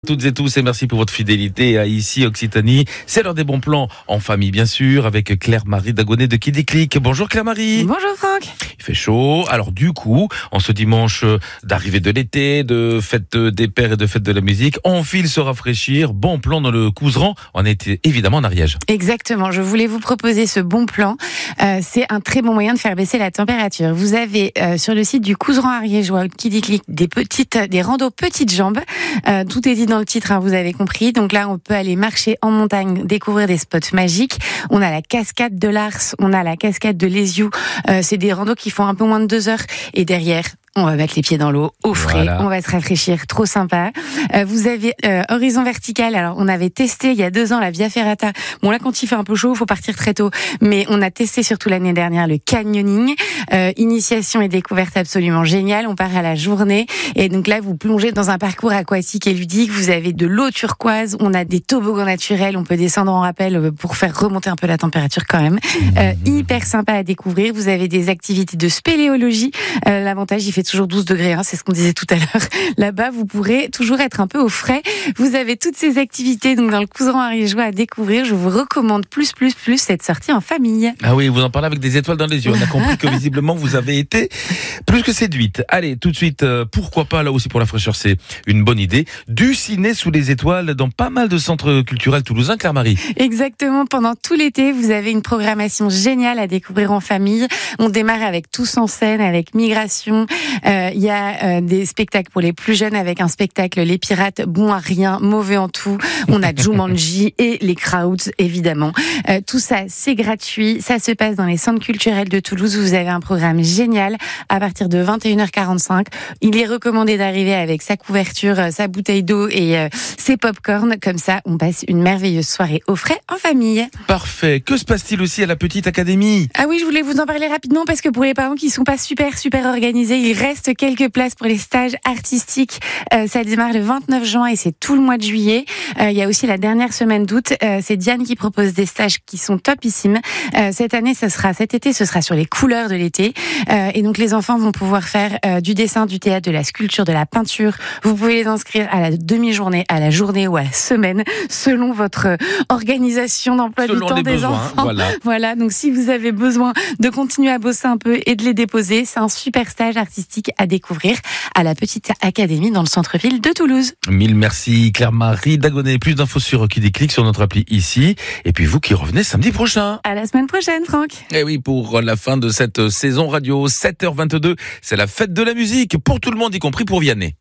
Toutes et tous, et merci pour votre fidélité à Ici Occitanie. C'est l'heure des bons plans en famille, bien sûr, avec Claire-Marie Dagonet de Qui Déclic. Bonjour Claire-Marie. Bonjour Franck. Il fait chaud. Alors du coup, en ce dimanche d'arrivée de l'été, de fête des pères et de fête de la musique, on file se rafraîchir. Bon plan dans le Couserans. On est évidemment en Ariège. Exactement. Je voulais vous proposer ce bon plan. C'est un très bon moyen de faire baisser la température. Vous avez sur le site du Couserans ariégeois Qui Déclic des randos petites jambes. Tout est dit dans le titre, hein, vous avez compris. Donc là, on peut aller marcher en montagne, découvrir des spots magiques. On a la cascade de l'Ars, on a la cascade de l'Esiou. C'est des randos qui font un peu moins de 2 heures. Et derrière, on va mettre les pieds dans l'eau, au frais, voilà. On va se rafraîchir, trop sympa. Vous avez Horizon Vertical. Alors, on avait testé il y a 2 ans la Via Ferrata. Bon, là, quand il fait un peu chaud, il faut partir très tôt. Mais on a testé surtout l'année dernière le canyoning. Initiation et découverte absolument géniale. On part à la journée. Et donc là, vous plongez dans un parcours aquatique et ludique. Vous avez de l'eau turquoise. On a des toboggans naturels. On peut descendre en rappel pour faire remonter un peu la température quand même. Hyper sympa à découvrir. Vous avez des activités de spéléologie. L'avantage, il fait toujours 12 degrés, hein, c'est ce qu'on disait tout à l'heure. Là-bas, vous pourrez toujours être un peu au frais. Vous avez toutes ces activités donc dans le Couserans ariégeois à découvrir. Je vous recommande plus cette sortie en famille. Ah oui, vous en parlez avec des étoiles dans les yeux. On a compris que visiblement, vous avez été plus que séduite. Allez, tout de suite, pourquoi pas, là aussi pour la fraîcheur, c'est une bonne idée. Du ciné sous les étoiles dans pas mal de centres culturels toulousains, Claire-Marie. Exactement, pendant tout l'été, vous avez une programmation géniale à découvrir en famille. On démarre avec Tous en scène, avec Migration. Il y a des spectacles pour les plus jeunes avec un spectacle Les Pirates, bon à rien, mauvais en tout. On a Jumanji et les Crowds, évidemment. Tout ça, c'est gratuit. Ça se passe dans les centres culturels de Toulouse. Vous avez un programme génial à partir de 21h45. Il est recommandé d'arriver avec sa couverture, sa bouteille d'eau et ses pop-corn. Comme ça, on passe une merveilleuse soirée au frais en famille. Parfait. Que se passe-t-il aussi à la Petite Académie ? Ah oui, je voulais vous en parler rapidement parce que pour les parents qui sont pas super organisés, il reste quelques places pour les stages artistiques. Ça démarre le 29 juin et c'est tout le mois de juillet. Il y a aussi la dernière semaine d'août. C'est Diane qui propose des stages qui sont topissimes. Cet été, ce sera sur les couleurs de l'été. Et donc les enfants vont pouvoir faire du dessin, du théâtre, de la sculpture, de la peinture. Vous pouvez les inscrire à la demi-journée, à la journée ou à la semaine, selon votre organisation d'emploi du temps des enfants. Voilà. Donc si vous avez besoin de continuer à bosser un peu et de les déposer, c'est un super stage artistique à découvrir à la Petite Académie dans le centre-ville de Toulouse. Mille merci Claire-Marie Dagonet. Plus d'infos sur Qui Déclic sur notre appli ici. Et puis vous qui revenez samedi prochain. À la semaine prochaine, Franck. Et oui, pour la fin de cette saison radio, 7h22, c'est la fête de la musique pour tout le monde, y compris pour Vianney.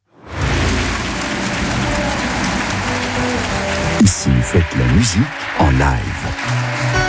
Ici, faites la musique en live.